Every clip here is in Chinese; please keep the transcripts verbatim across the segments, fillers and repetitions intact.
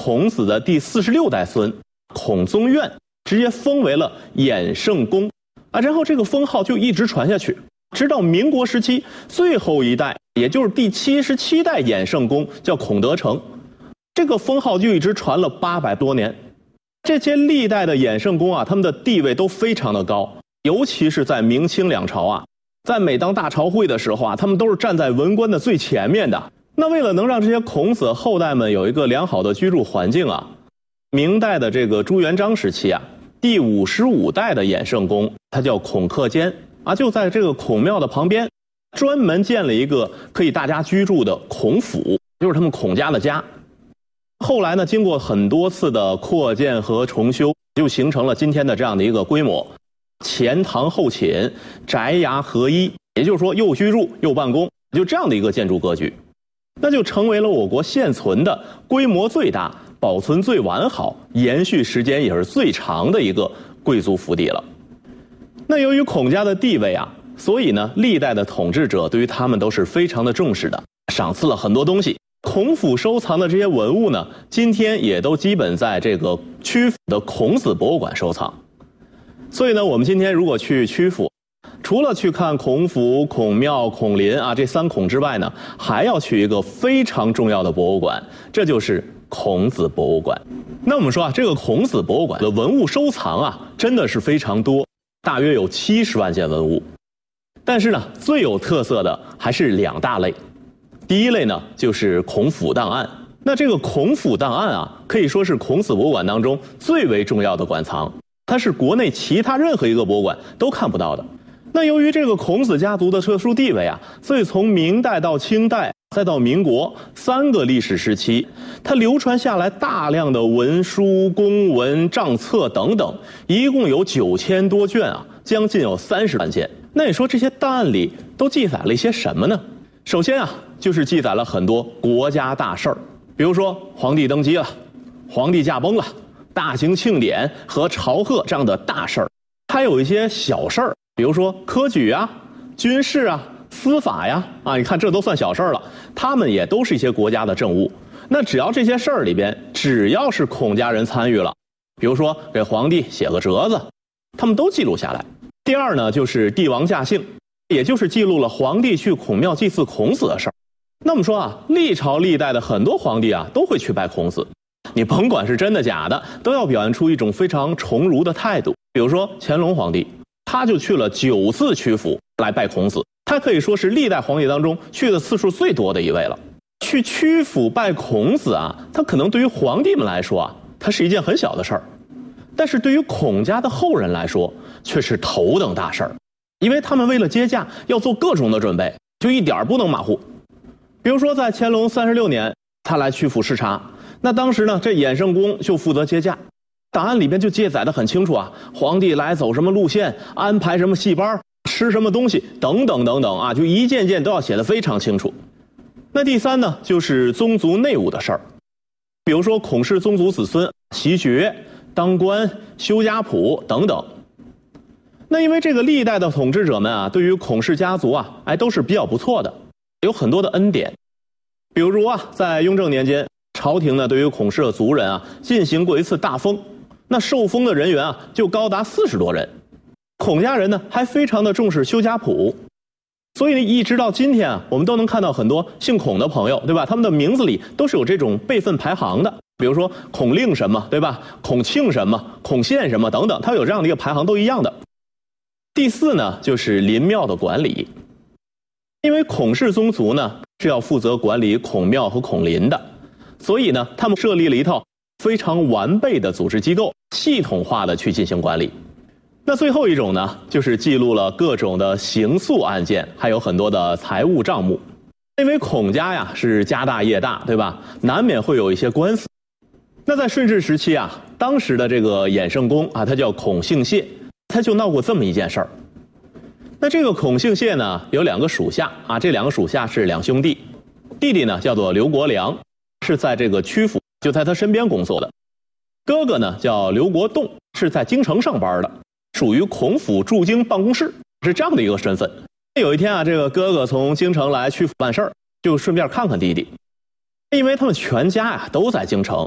孔子的第四十六代孙孔宗苑直接封为了衍圣公啊，然后这个封号就一直传下去，直到民国时期最后一代，也就是第七十七代衍圣公叫孔德成，这个封号就一直传了八百多年。这些历代的衍圣公啊，他们的地位都非常的高，尤其是在明清两朝啊，在每当大朝会的时候啊，他们都是站在文官的最前面的。那为了能让这些孔子后代们有一个良好的居住环境啊，明代的这个朱元璋时期啊，第五十五代的衍圣公，他叫孔克坚啊，就在这个孔庙的旁边，专门建了一个可以大家居住的孔府，就是他们孔家的家。后来呢，经过很多次的扩建和重修，就形成了今天的这样的一个规模：前堂后寝，宅衙合一，也就是说又居住又办公，就这样的一个建筑格局，那就成为了我国现存的规模最大、保存最完好、延续时间也是最长的一个贵族府邸了。那由于孔家的地位啊，所以呢，历代的统治者对于他们都是非常的重视的，赏赐了很多东西。孔府收藏的这些文物呢，今天也都基本在这个曲阜的孔子博物馆收藏。所以呢，我们今天如果去曲阜，除了去看孔府、孔庙、孔林啊这三孔之外呢，还要去一个非常重要的博物馆，这就是孔子博物馆。那我们说啊，这个孔子博物馆的文物收藏啊，真的是非常多，大约有七十万件文物。但是呢，最有特色的还是两大类。第一类呢，就是孔府档案。那这个孔府档案啊，可以说是孔子博物馆当中最为重要的馆藏，它是国内其他任何一个博物馆都看不到的。那由于这个孔子家族的特殊地位啊，所以从明代到清代再到民国三个历史时期，它流传下来大量的文书、公文、账册等等，一共有九千多卷啊，将近有三十万件。那你说这些档案里都记载了一些什么呢？首先啊，就是记载了很多国家大事儿，比如说皇帝登基了，皇帝驾崩了，大型庆典和朝贺这样的大事儿，还有一些小事儿，比如说科举啊、军事啊、司法呀，啊，你看这都算小事儿了，他们也都是一些国家的政务。那只要这些事儿里边，只要是孔家人参与了，比如说给皇帝写个折子，他们都记录下来。第二呢，就是帝王驾幸，也就是记录了皇帝去孔庙祭祀孔子的事儿。那么说啊，历朝历代的很多皇帝啊，都会去拜孔子，你甭管是真的假的，都要表现出一种非常崇儒的态度。比如说乾隆皇帝，他就去了九次曲阜来拜孔子，他可以说是历代皇帝当中去的次数最多的一位了。去曲阜拜孔子啊，他可能对于皇帝们来说啊，它是一件很小的事儿，但是对于孔家的后人来说，却是头等大事儿，因为他们为了接驾要做各种的准备，就一点不能马虎。比如说在乾隆三十六年，他来曲阜视察，那当时呢，这衍圣公就负责接驾，档案里边就记载得很清楚啊，皇帝来走什么路线，安排什么戏班，吃什么东西等等等等啊，就一件件都要写得非常清楚。那第三呢，就是宗族内务的事儿，比如说孔氏宗族子孙袭爵、当官、修家谱等等。那因为这个历代的统治者们啊，对于孔氏家族啊，哎都是比较不错的，有很多的恩典。比如啊，在雍正年间，朝廷呢对于孔氏的族人啊进行过一次大封，那受封的人员啊就高达四十多人。孔家人呢还非常的重视修家谱，所以一直到今天啊，我们都能看到很多姓孔的朋友，对吧？他们的名字里都是有这种辈分排行的，比如说孔令什么，对吧？孔庆什么、孔宪什么等等，它有这样的一个排行，都一样的。第四呢，就是林庙的管理，因为孔氏宗族呢是要负责管理孔庙和孔林的，所以呢，他们设立了一套非常完备的组织机构，系统化的去进行管理。那最后一种呢，就是记录了各种的刑诉案件，还有很多的财务账目。因为孔家呀是家大业大，对吧？难免会有一些官司。那在顺治时期啊，当时的这个衍圣公啊，他叫孔姓谢，他就闹过这么一件事儿。那这个孔姓谢呢，有两个属下啊，这两个属下是两兄弟，弟弟呢叫做刘国良，是在这个曲阜，就在他身边工作的；哥哥呢叫刘国栋，是在京城上班的，属于孔府驻京办公室，是这样的一个身份。有一天啊，这个哥哥从京城来曲阜办事儿，就顺便看看弟弟，因为他们全家呀都在京城，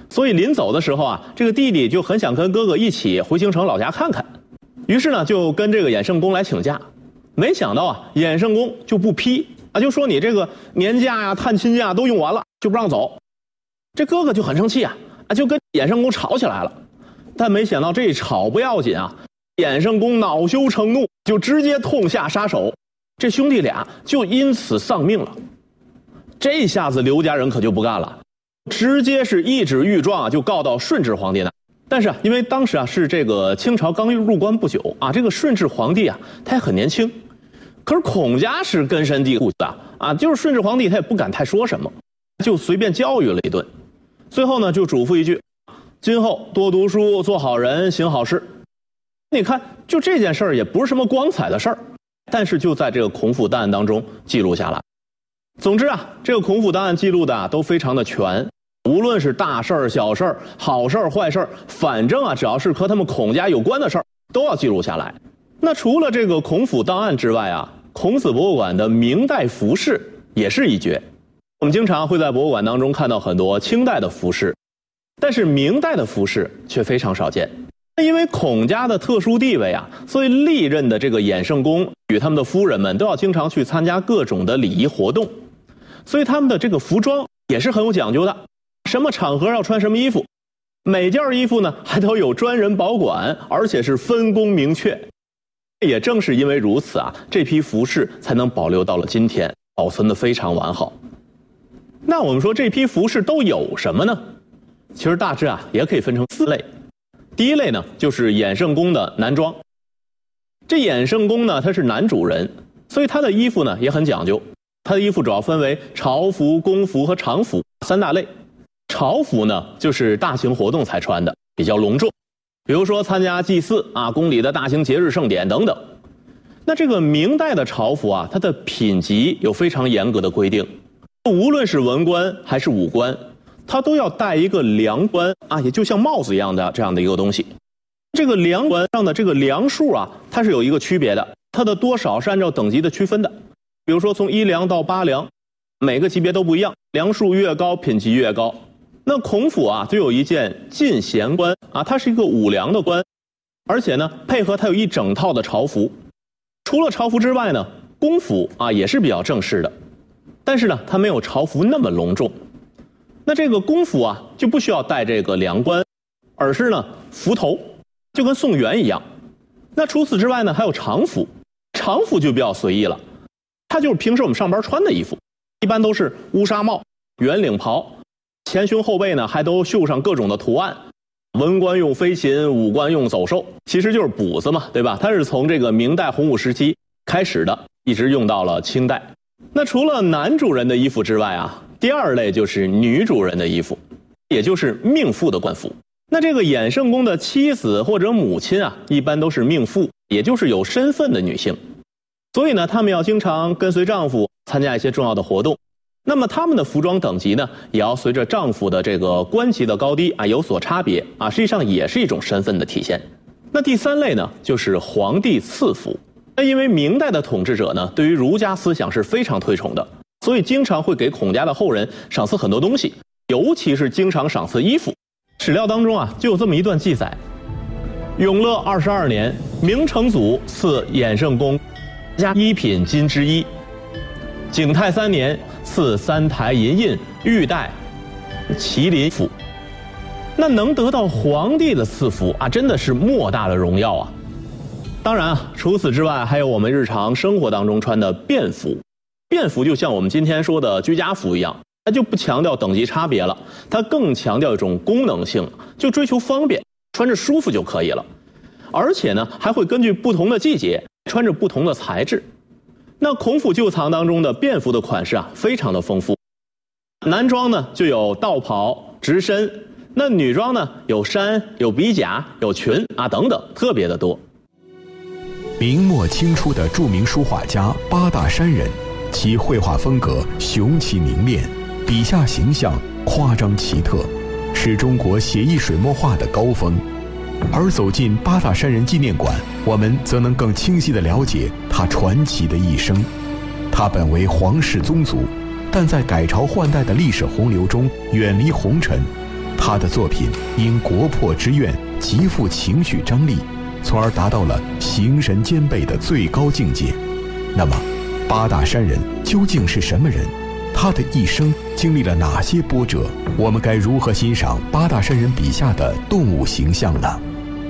所以临走的时候啊，这个弟弟就很想跟哥哥一起回京城老家看看，于是呢就跟这个衍圣公来请假。没想到啊，衍圣公就不批啊，就说你这个年假呀、探亲假都用完了，就不让走。这哥哥就很生气啊，啊就跟衍圣公吵起来了。但没想到这吵不要紧啊，衍圣公恼羞成怒，就直接痛下杀手，这兄弟俩就因此丧命了。这下子刘家人可就不干了，直接是一纸御状啊，就告到顺治皇帝那。但是啊，因为当时啊是这个清朝刚入关不久啊，这个顺治皇帝啊他也很年轻，可是孔家是根深蒂固的啊，就是顺治皇帝他也不敢太说什么，就随便教育了一顿。最后呢就嘱咐一句，今后多读书，做好人，行好事。你看，就这件事儿也不是什么光彩的事儿，但是就在这个孔府档案当中记录下来。总之啊，这个孔府档案记录的啊都非常的全，无论是大事儿、小事儿、好事儿、坏事儿，反正啊只要是和他们孔家有关的事儿，都要记录下来。那除了这个孔府档案之外啊，孔子博物馆的明代服饰也是一绝。我们经常会在博物馆当中看到很多清代的服饰，但是明代的服饰却非常少见。因为孔家的特殊地位啊，所以历任的这个衍圣公与他们的夫人们都要经常去参加各种的礼仪活动，所以他们的这个服装也是很有讲究的，什么场合要穿什么衣服，每件衣服呢还都有专人保管，而且是分工明确。也正是因为如此啊，这批服饰才能保留到了今天，保存得非常完好。那我们说这批服饰都有什么呢？其实大致啊也可以分成四类。第一类呢就是衍圣公的男装。这衍圣公呢他是男主人，所以他的衣服呢也很讲究。他的衣服主要分为朝服、宫服和常服三大类。朝服呢就是大型活动才穿的，比较隆重，比如说参加祭祀啊、宫里的大型节日盛典等等。那这个明代的朝服啊，它的品级有非常严格的规定，无论是文官还是武官，他都要戴一个梁冠啊，也就像帽子一样的这样的一个东西。这个梁冠上的这个梁数啊，它是有一个区别的，它的多少是按照等级的区分的。比如说从一梁到八梁，每个级别都不一样，梁数越高，品级越高。那孔府啊，就有一件进贤冠啊，它是一个五梁的冠，而且呢，配合它有一整套的朝服。除了朝服之外呢，宫服啊也是比较正式的，但是呢，它没有朝服那么隆重。那这个宫服啊，就不需要戴这个梁冠，而是呢幞头，就跟宋元一样。那除此之外呢，还有常服，常服就比较随意了，它就是平时我们上班穿的衣服，一般都是乌纱帽、圆领袍，前胸后背呢还都绣上各种的图案。文官用飞禽，武官用走兽，其实就是补子嘛，对吧？它是从这个明代洪武时期开始的，一直用到了清代。那除了男主人的衣服之外啊，第二类就是女主人的衣服，也就是命妇的冠服。那这个衍圣公的妻子或者母亲啊，一般都是命妇，也就是有身份的女性。所以呢，她们要经常跟随丈夫参加一些重要的活动。那么她们的服装等级呢，也要随着丈夫的这个官级的高低啊有所差别啊，实际上也是一种身份的体现。那第三类呢，就是皇帝赐服。那因为明代的统治者呢，对于儒家思想是非常推崇的，所以经常会给孔家的后人赏赐很多东西，尤其是经常赏赐衣服。史料当中啊，就有这么一段记载：永乐二十二年，明成祖赐衍圣公加一品金之衣；景泰三年，赐三台银印玉带麒麟服。那能得到皇帝的赐福啊，真的是莫大的荣耀啊！当然啊，除此之外，还有我们日常生活当中穿的便服。便服就像我们今天说的居家服一样，它就不强调等级差别了，它更强调一种功能性，就追求方便，穿着舒服就可以了。而且呢，还会根据不同的季节穿着不同的材质。那孔府旧藏当中的便服的款式啊，非常的丰富。男装呢就有道袍、直身，那女装呢有衫、有比甲、有裙啊等等，特别的多。 明末清初的著名书画家八大山人，其绘画风格雄奇凝练，笔下形象夸张奇特，是中国写意水墨画的高峰。而走进八大山人纪念馆，我们则能更清晰地了解他传奇的一生。他本为皇室宗族，但在改朝换代的历史洪流中远离红尘， 他的作品因国破之愿极富情绪张力，从而达到了形神兼备的最高境界。那么，八大山人究竟是什么人？他的一生经历了哪些波折？我们该如何欣赏八大山人笔下的动物形象呢？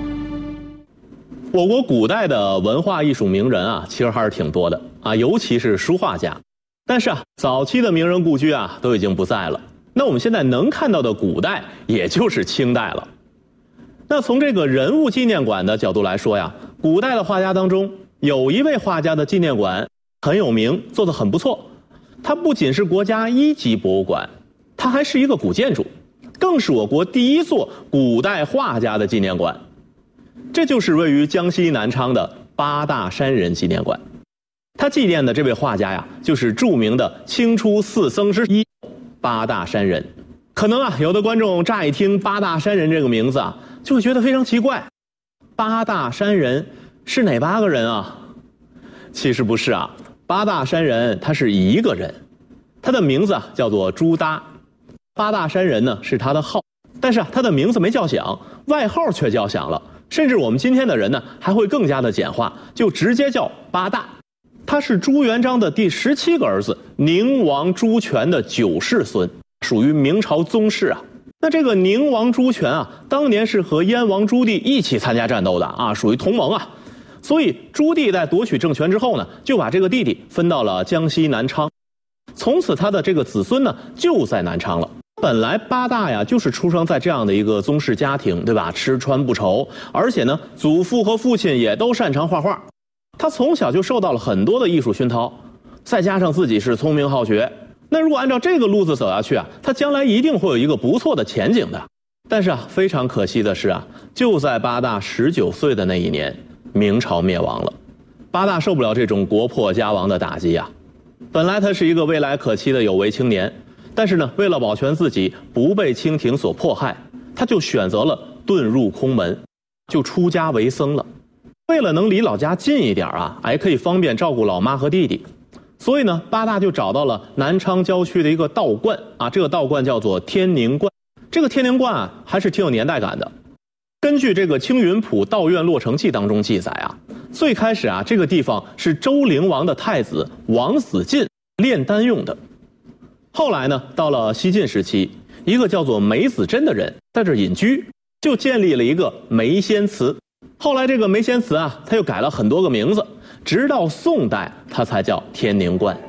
我国古代的文化艺术名人啊，其实还是挺多的啊，尤其是书画家。但是啊，早期的名人故居啊，都已经不在了。那我们现在能看到的古代，也就是清代了。那从这个人物纪念馆的角度来说呀，古代的画家当中，有一位画家的纪念馆很有名，做得很不错。它不仅是国家一级博物馆，它还是一个古建筑，更是我国第一座古代画家的纪念馆。这就是位于江西南昌的八大山人纪念馆。他纪念的这位画家呀，就是著名的清初四僧之一八大山人。可能啊，有的观众乍一听八大山人这个名字啊，就会觉得非常奇怪。八大山人是哪八个人啊？其实不是啊，八大山人他是一个人，他的名字啊叫做朱耷。八大山人呢是他的号，但是啊他的名字没叫响，外号却叫响了。甚至我们今天的人呢还会更加的简化，就直接叫八大。他是朱元璋的第十七个儿子，宁王朱权的九世孙，属于明朝宗室啊。那这个宁王朱权啊，当年是和燕王朱棣一起参加战斗的啊，属于同盟啊。所以朱棣在夺取政权之后呢，就把这个弟弟分到了江西南昌，从此他的这个子孙呢就在南昌了。本来八大呀就是出生在这样的一个宗室家庭，对吧？吃穿不愁，而且呢，祖父和父亲也都擅长画画。他从小就受到了很多的艺术熏陶，再加上自己是聪明好学，那如果按照这个路子走下去啊，他将来一定会有一个不错的前景的。但是啊，非常可惜的是啊，就在八大十九岁的那一年，明朝灭亡了。八大受不了这种国破家亡的打击啊，本来他是一个未来可期的有为青年，但是呢，为了保全自己不被清廷所迫害，他就选择了遁入空门，就出家为僧了。为了能离老家近一点啊，还可以方便照顾老妈和弟弟，所以呢，八大就找到了南昌郊区的一个道观啊，这个道观叫做天宁观。这个天宁观啊，还是挺有年代感的。根据这个《青云谱道院落成记》当中记载啊，最开始啊，这个地方是周灵王的太子王子晋炼丹用的。后来呢，到了西晋时期，一个叫做梅子真的人在这隐居，就建立了一个梅仙祠。后来这个梅仙祠啊，他又改了很多个名字，直到宋代他才叫天宁观。